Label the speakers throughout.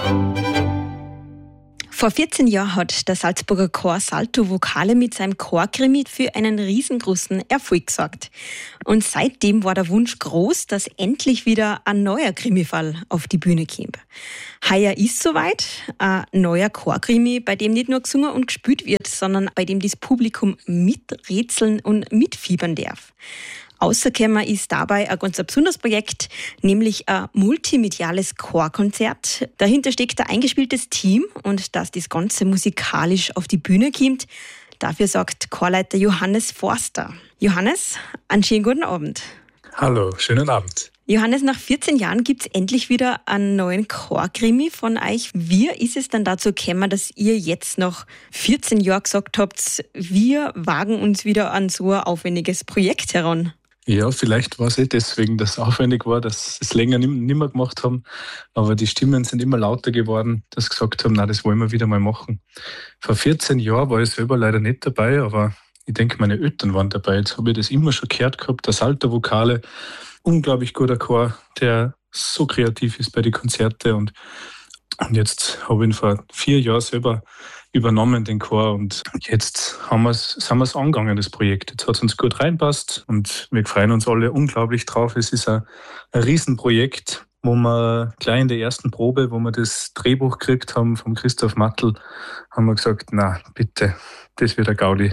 Speaker 1: Vor 14 Jahren hat der Salzburger Chor Salto Vokale mit seinem Chorkrimi für einen riesengroßen Erfolg gesorgt. Und seitdem war der Wunsch groß, dass endlich wieder ein neuer Krimifall auf die Bühne kommt. Heuer ist soweit ein neuer Chorkrimi, bei dem nicht nur gesungen und gespielt wird, sondern bei dem das Publikum miträtseln und mitfiebern darf. Außergekommen ist dabei ein ganz besonderes Projekt, nämlich ein multimediales Chorkonzert. Dahinter steckt ein eingespieltes Team und dass das Ganze musikalisch auf die Bühne kommt, dafür sagt Chorleiter Johannes Forster. Johannes, einen schönen guten Abend.
Speaker 2: Hallo, schönen Abend.
Speaker 1: Johannes, nach 14 Jahren gibt es endlich wieder einen neuen Chorkrimi von euch. Wie ist es dann dazu gekommen, dass ihr jetzt nach 14 Jahren gesagt habt, wir wagen uns wieder an so ein aufwendiges Projekt heran?
Speaker 2: Ja, vielleicht war es deswegen, dass es aufwendig war, dass sie es länger nicht mehr gemacht haben. Aber die Stimmen sind immer lauter geworden, dass sie gesagt haben, na, das wollen wir wieder mal machen. Vor 14 Jahren war ich selber leider nicht dabei, aber ich denke, meine Eltern waren dabei. Jetzt habe ich das immer schon gehört gehabt, der Salto Vokale. Unglaublich guter Chor, der so kreativ ist bei den Konzerten. Und jetzt habe ich ihn vor 4 Jahren selber übernommen, den Chor. Und jetzt sind wir es angegangen, das Projekt. Jetzt hat es uns gut reinpasst und wir freuen uns alle unglaublich drauf. Es ist ein Riesenprojekt, wo wir gleich in der ersten Probe, wo wir das Drehbuch gekriegt haben vom Christoph Mattl, haben wir gesagt, na bitte, das wird ein Gaudi.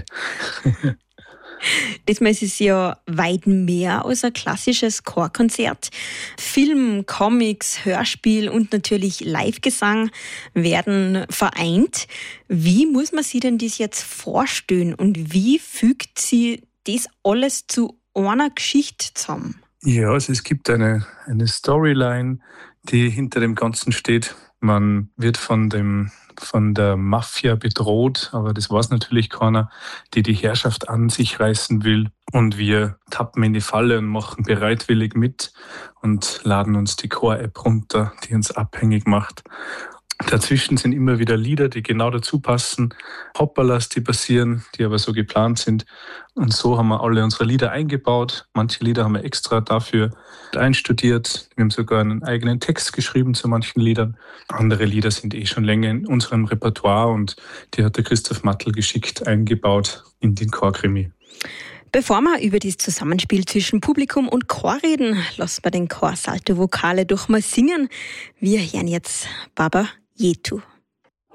Speaker 1: Diesmal ist es ja weit mehr als ein klassisches Chorkonzert. Film, Comics, Hörspiel und natürlich Livegesang werden vereint. Wie muss man sich denn das jetzt vorstellen und wie fügt sie das alles zu einer Geschichte zusammen?
Speaker 2: Ja, also es gibt eine Storyline, die hinter dem Ganzen steht. Man wird von der Mafia bedroht, aber das weiß natürlich keiner, die Herrschaft an sich reißen will. Und wir tappen in die Falle und machen bereitwillig mit und laden uns die Chor-App runter, die uns abhängig macht. Dazwischen sind immer wieder Lieder, die genau dazu passen, Hoppalas, die passieren, die aber so geplant sind. Und so haben wir alle unsere Lieder eingebaut. Manche Lieder haben wir extra dafür einstudiert. Wir haben sogar einen eigenen Text geschrieben zu manchen Liedern. Andere Lieder sind schon länger in unserem Repertoire und die hat der Christoph Mattl geschickt eingebaut in den Chorkrimi.
Speaker 1: Bevor wir über das Zusammenspiel zwischen Publikum und Chor reden, lassen wir den Chor Salto Vokale doch mal singen. Wir hören jetzt Baba Yetu.